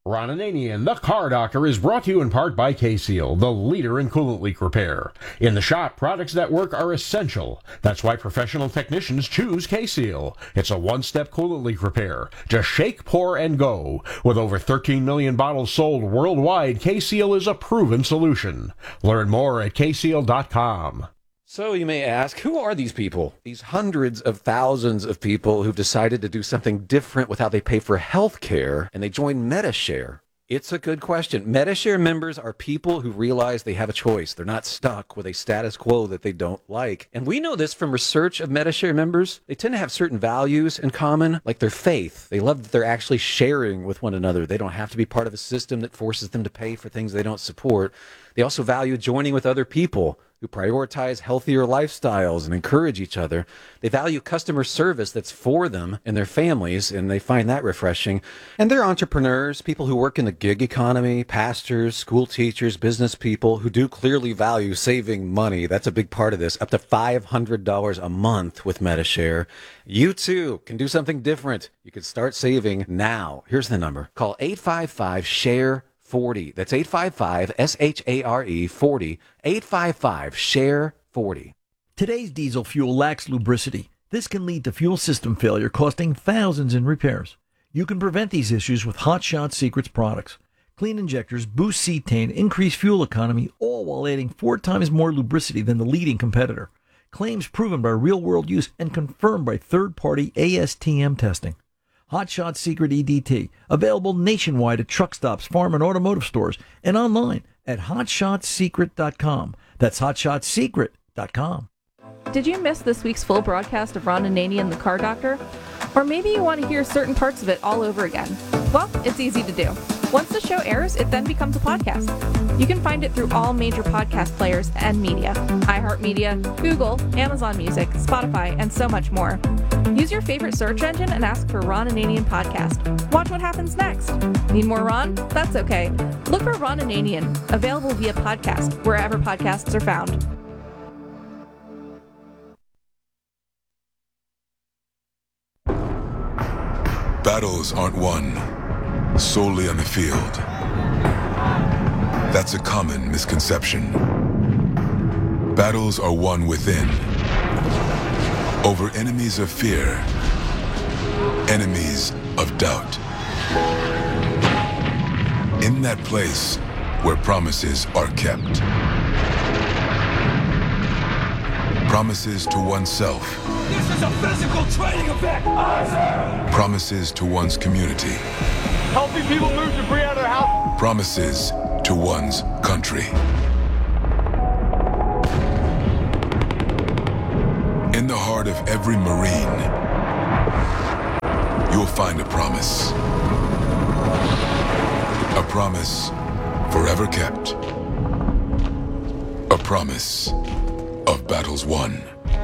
Ron Ananian, the Car Doctor, is brought to you in part by K-Seal, the leader in coolant leak repair. In the shop, products that work are essential. That's why professional technicians choose K-Seal. It's a one-step coolant leak repair. Just shake, pour, and go. With over 13 million bottles sold worldwide, K-Seal is a proven solution. Learn more at kseal.com. So you may ask, who are these people? These hundreds of thousands of people who've decided to do something different with how they pay for health care, and they join Medi-Share. It's a good question. Medi-Share members are people who realize they have a choice. They're not stuck with a status quo that they don't like. And we know this from research of Medi-Share members. They tend to have certain values in common, like their faith. They love that they're actually sharing with one another. They don't have to be part of a system that forces them to pay for things they don't support. They also value joining with other people who prioritize healthier lifestyles and encourage each other. They value customer service that's for them and their families, and they find that refreshing. And they're entrepreneurs, people who work in the gig economy, pastors, school teachers, business people who do clearly value saving money. That's a big part of this, up to $500 a month with Medi-Share. You too can do something different. You can start saving now. Here's the number. Call 855-SHARE 40. That's 855-SHARE 40. 855-SHARE 40. Today's diesel fuel lacks lubricity. This can lead to fuel system failure, costing thousands in repairs. You can prevent these issues with Hot Shot Secrets products. Clean injectors boost cetane, increase fuel economy, all while adding 4 times more lubricity than the leading competitor. Claims proven by real-world use and confirmed by third-party ASTM testing. Hot Shot Secret EDT, available nationwide at truck stops, farm and automotive stores, and online at hotshotsecret.com. That's hotshotsecret.com. Did you miss this week's full broadcast of Ron Ananian, the Car Doctor? Or maybe you want to hear certain parts of it all over again. Well, it's easy to do. Once the show airs, it then becomes a podcast. You can find it through all major podcast players and media: iHeartMedia, Google, Amazon Music, Spotify, and so much more. Use your favorite search engine and ask for Ron Ananian Podcast. Watch what happens next. Need more Ron? That's okay. Look for Ron Ananian, available via podcast, wherever podcasts are found. Battles aren't won solely on the field. That's a common misconception. Battles are won within, over enemies of fear, enemies of doubt. In that place where promises are kept. Promises to oneself. This is a physical training event! Promises to one's community. Helping people move debris out of their house. Promises to one's country. In the heart of every Marine, you'll find a promise. A promise forever kept. A promise of battles won.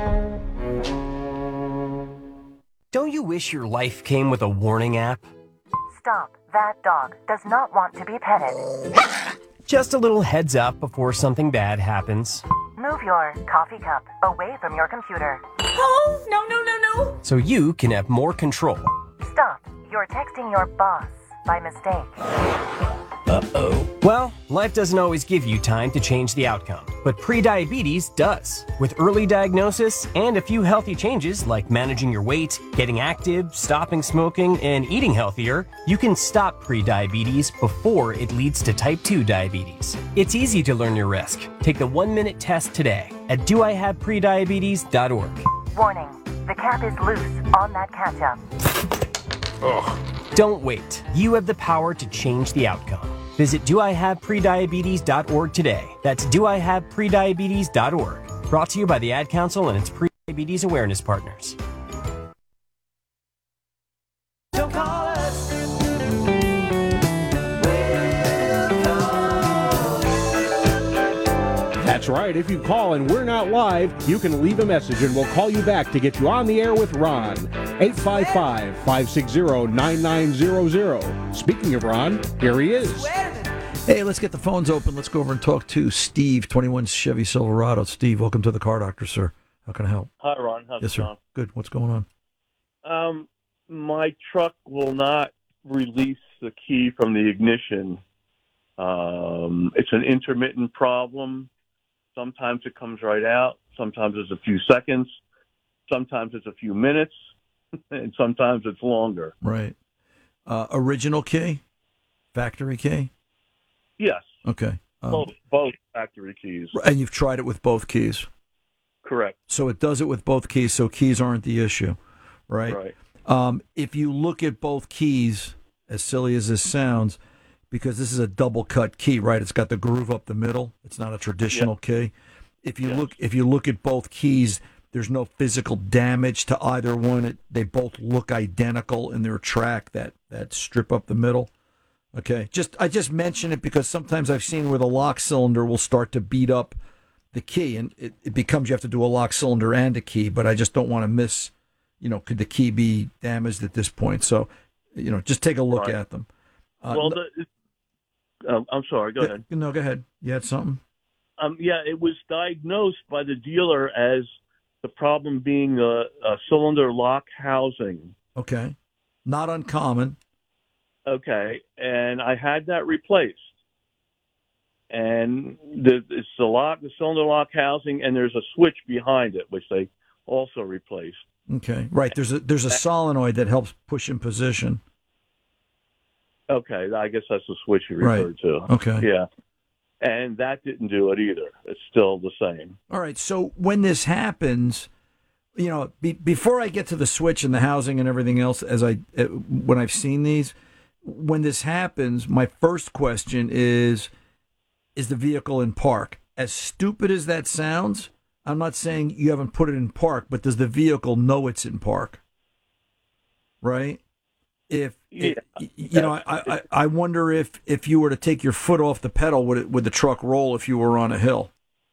Don't you wish your life came with a warning app? Stop. That dog does not want to be petted. Just a little heads up before something bad happens. Move your coffee cup away from your computer. Oh, no. So you can have more control. Stop. You're texting your boss by mistake. Uh-oh. Well, life doesn't always give you time to change the outcome, but prediabetes does. With early diagnosis and a few healthy changes like managing your weight, getting active, stopping smoking, and eating healthier, you can stop prediabetes before it leads to type 2 diabetes. It's easy to learn your risk. Take the 1-minute test today at doihaveprediabetes.org. Warning. The cap is loose on that ketchup. Ugh. Don't wait. You have the power to change the outcome. Visit doihaveprediabetes.org today. That's doihaveprediabetes.org. Brought to you by the Ad Council and its pre-diabetes awareness partners. Don't call us. That's right. If you call and we're not live, you can leave a message and we'll call you back to get you on the air with Ron. 855-560-9900. Speaking of Ron, here he is. Hey, let's get the phones open. Let's go over and talk to Steve, 21 Chevy Silverado. Steve, welcome to the Car Doctor, sir. How can I help? Hi, Ron. How's yes, it sir. going? Good. What's going on? My truck will not release the key from the ignition. It's an intermittent problem. Sometimes it comes right out. Sometimes it's a few seconds. Sometimes it's a few minutes. And sometimes it's longer. Right. Original key? Factory key? Yes. Okay. Both factory keys. And you've tried it with both keys? Correct. So it does it with both keys, so keys aren't the issue, right? Right. If you look at both keys, as silly as this sounds, because this is a double cut key, right? It's got the groove up the middle. It's not a traditional key. If you look at both keys, there's no physical damage to either one. They both look identical in their track, that strip up the middle. Okay. I just mention it because sometimes I've seen where the lock cylinder will start to beat up the key, and it becomes you have to do a lock cylinder and a key, but I just don't want to miss, could the key be damaged at this point? So, just take a look at them. I'm sorry, go ahead. No, go ahead. You had something? It was diagnosed by the dealer as the problem being a cylinder lock housing. Okay. Not uncommon. Okay. And I had that replaced. And it's the cylinder lock housing, and there's a switch behind it, which they also replaced. Okay. Right. There's a solenoid that helps push in position. Okay. I guess that's the switch you referred to. Okay. Yeah. And that didn't do it either. It's still the same. All right. So when this happens, before I get to the switch and the housing and everything else, when I've seen these, when this happens, my first question is the vehicle in park? As stupid as that sounds, I'm not saying you haven't put it in park, but does the vehicle know it's in park? Right? I wonder if you were to take your foot off the pedal, would the truck roll if you were on a hill?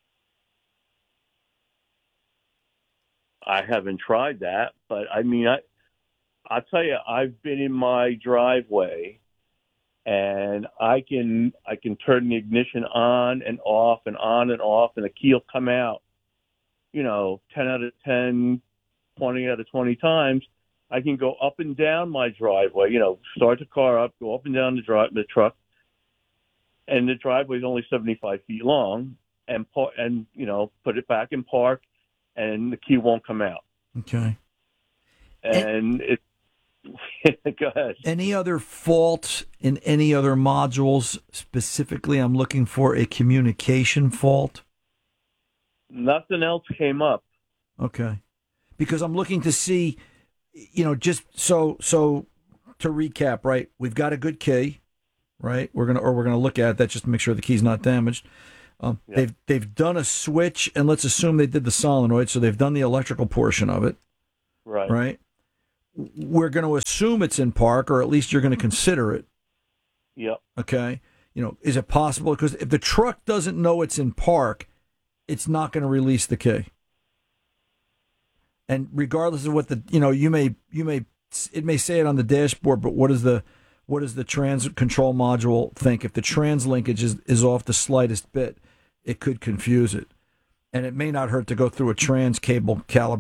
I haven't tried that, but I mean, I'll tell you, I've been in my driveway, and I can turn the ignition on and off, and the key will come out. 10 out of 10, 20 out of 20 times. I can go up and down my driveway, start the car up, go up and down the truck, and the driveway is only 75 feet long, and put it back in park, and the key won't come out. Okay. And go ahead. Any other faults in any other modules? Specifically, I'm looking for a communication fault. Nothing else came up. Okay. Because I'm looking to see, just so to recap, right? We've got a good key, right? We're gonna look at that just to make sure the key's not damaged. They've done a switch, and let's assume they did the solenoid, so they've done the electrical portion of it. Right. Right. We're going to assume it's in park, or at least you're going to consider it. Yep. Okay. Is it possible? Because if the truck doesn't know it's in park, it's not going to release the key. And regardless of what it may say it on the dashboard, but what does the trans control module think? If the trans linkage is off the slightest bit, it could confuse it. And it may not hurt to go through a trans cable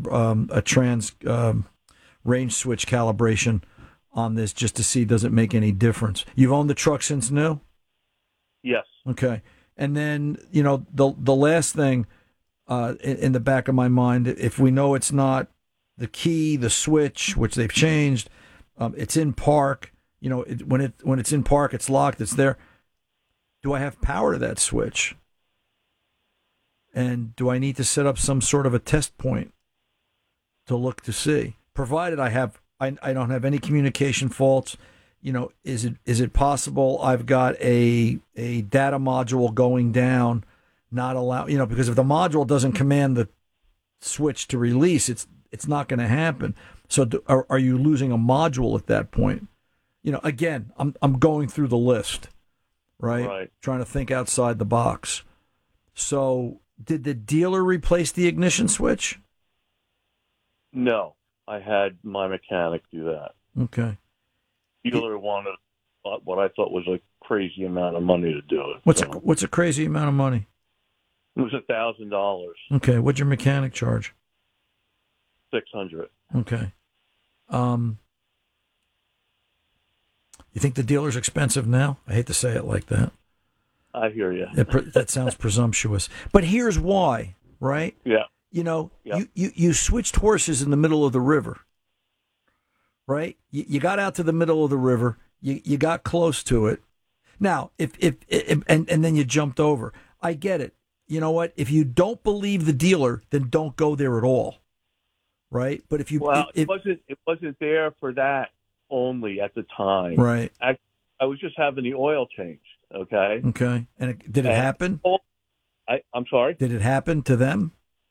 range switch calibration on this just to see does it make any difference. You've owned the truck since new? Yes. Okay. And then, the last thing in the back of my mind, if we know it's not the key, the switch, which they've changed, it's in park, when it's in park, it's locked, it's there. Do I have power to that switch? And do I need to set up some sort of a test point to look to see? Provided I don't have any communication faults, is it possible I've got a data module going down, not allow, because if the module doesn't command the switch to release, it's not going to happen. So are you losing a module at that point? Again, I'm going through the list, right? Trying to think outside the box. So did the dealer replace the ignition switch? No. I had my mechanic do that. Okay. Dealer wanted what I thought was a crazy amount of money to do it. What's a crazy amount of money? It was $1,000. Okay. What'd your mechanic charge? $600. Okay. You think the dealer's expensive now? I hate to say it like that. I hear you. That sounds presumptuous. But here's why, right? Yeah. You know, Yeah. you switched horses in the middle of the river, right? You got out to the middle of the river. You got close to it. Now, if and then you jumped over. I get it. You know what? If you don't believe the dealer, then don't go there at all, right? But if you it wasn't there for that only at the time, right? I was just having the oil changed. Okay. Okay. And did it happen? I'm sorry. Did it happen to them?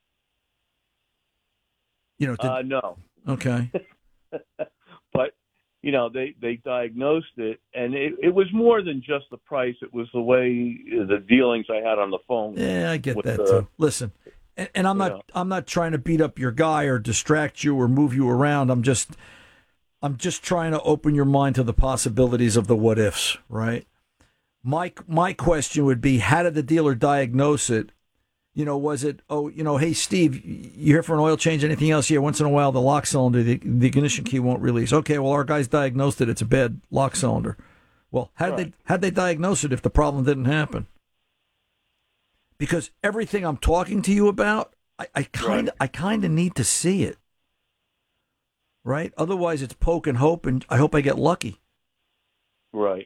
You know. No. Okay. But they diagnosed it, and it was more than just the price. It was the way the dealings I had on the phone. Yeah, I get that too. Listen, and I'm not trying to beat up your guy or distract you or move you around. I'm just trying to open your mind to the possibilities of the what ifs, right? My question would be, how did the dealer diagnose it? You know, was it, hey, Steve, you here for an oil change, anything else? Yeah, once in a while, the lock cylinder, the ignition key won't release. Okay, well, our guys diagnosed it. It's a bad lock cylinder. Well, how'd they diagnose it if the problem didn't happen? Because everything I'm talking to you about, I kind of need to see it. Right? Otherwise, it's poke and hope, and I hope I get lucky. Right.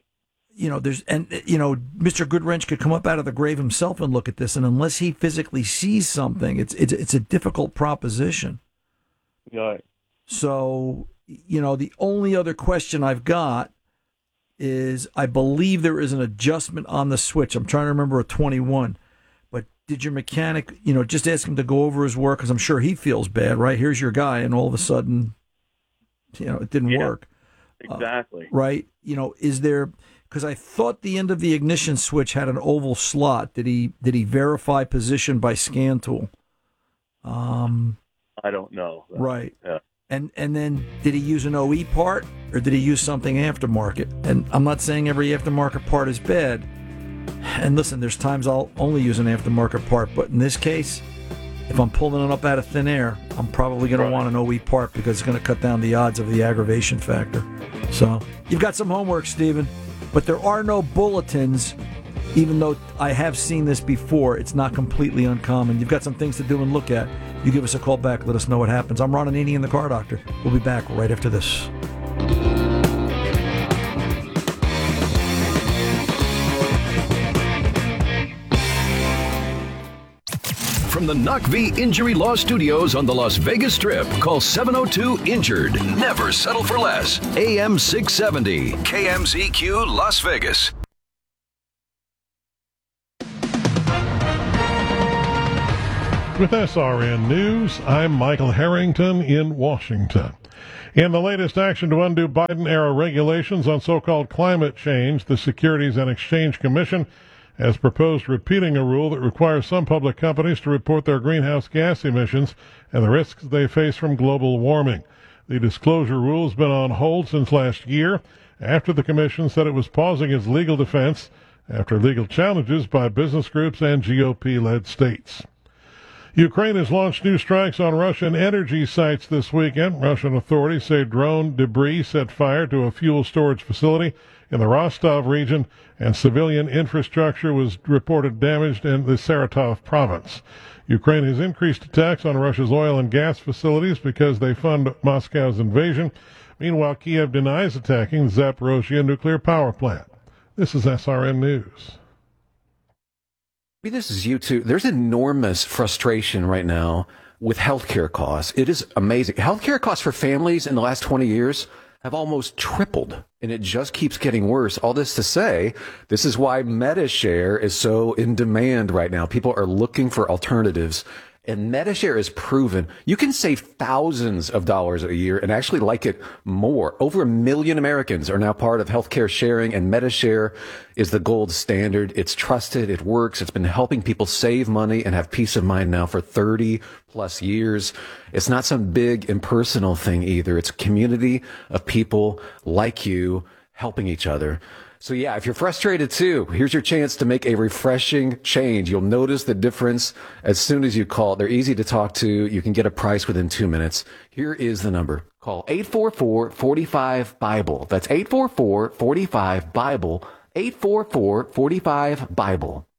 Mr. Goodwrench could come up out of the grave himself and look at this, and unless he physically sees something, it's a difficult proposition. Right. So, the only other question I've got is, I believe there is an adjustment on the switch. I'm trying to remember a 21. But did your mechanic, just ask him to go over his work, because I'm sure he feels bad, right? Here's your guy, and all of a sudden, it didn't work. Exactly. Right? Is there... Because I thought the end of the ignition switch had an oval slot. Did he verify position by scan tool? I don't know. Right. Yeah. And then did he use an OE part, or did he use something aftermarket? And I'm not saying every aftermarket part is bad. And listen, there's times I'll only use an aftermarket part, but in this case, if I'm pulling it up out of thin air, I'm probably going to want an OE part, because it's going to cut down the odds of the aggravation factor. So you've got some homework, Stephen. But there are no bulletins, even though I have seen this before. It's not completely uncommon. You've got some things to do and look at. You give us a call back. Let us know what happens. I'm Ron Ananian, the Car Doctor. We'll be back right after this. From the NACV Injury Law Studios on the Las Vegas Strip, call 702-INJURED. Never settle for less. AM 670, KMZQ Las Vegas. With SRN News, I'm Michael Harrington in Washington. In the latest action to undo Biden-era regulations on so-called climate change, the Securities and Exchange Commission has proposed repealing a rule that requires some public companies to report their greenhouse gas emissions and the risks they face from global warming. The disclosure rule has been on hold since last year, after the commission said it was pausing its legal defense after legal challenges by business groups and GOP-led states. Ukraine has launched new strikes on Russian energy sites this weekend. Russian authorities say drone debris set fire to a fuel storage facility in the Rostov region, and civilian infrastructure was reported damaged in the Saratov province. Ukraine has increased attacks on Russia's oil and gas facilities because they fund Moscow's invasion. Meanwhile, Kiev denies attacking the Zaporozhye nuclear power plant. This is SRN News. This is you too. There's enormous frustration right now with healthcare costs. It is amazing. Healthcare costs for families in the last 20 years have almost tripled, and it just keeps getting worse. All this to say, this is why Medi-Share is so in demand right now. People are looking for alternatives, and Medi-Share is proven. You can save thousands of dollars a year and actually like it more. Over 1 million Americans are now part of healthcare sharing, and Medi-Share is the gold standard. It's trusted. It works. It's been helping people save money and have peace of mind now for 30 plus years. It's not some big impersonal thing either. It's a community of people like you helping each other. So yeah, if you're frustrated too, here's your chance to make a refreshing change. You'll notice the difference as soon as you call. They're easy to talk to. You can get a price within 2 minutes. Here is the number. Call 844-45-BIBLE. That's 844-45-BIBLE. 844-45-BIBLE.